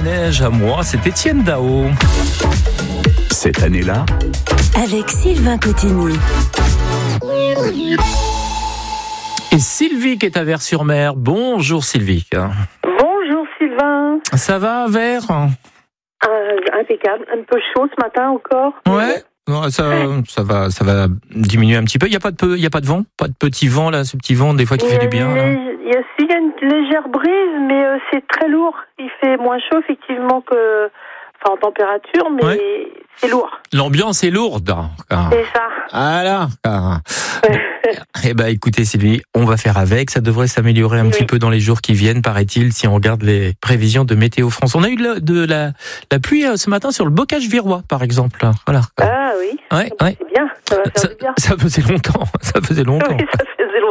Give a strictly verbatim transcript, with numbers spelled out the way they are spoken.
neige à moi, c'est Étienne Dao. Cette année-là, avec Sylvain Cotigny. Et Sylvie qui est à Vers-sur-Mer. Bonjour Sylvie. Bonjour Sylvain. Ça va à Vers ? Euh, impeccable, un peu chaud ce matin encore. Ouais. Non, ça, ça va, ça va diminuer un petit peu. Il y a pas de peu, il y a pas de vent, pas de petit vent là, ce petit vent des fois qui fait du bien. Là. Il y a, il y a une légère brise, mais euh, c'est très lourd. Il fait moins chaud effectivement que, enfin en température, mais ouais. C'est lourd. L'ambiance est lourde. Ah. C'est ça. Voilà. Ah. Bon. Eh ben, écoutez Sylvie, on va faire avec. Ça devrait s'améliorer un oui. petit peu dans les jours qui viennent, paraît-il, si on regarde les prévisions de Météo France. On a eu de la, de la, la pluie ce matin sur le bocage virois, par exemple. Voilà. Ah oui. Ouais, ah, ouais. C'est bien. Ça va faire ça, du bien. Ça faisait longtemps. Ça faisait longtemps. Oui, ça faisait longtemps.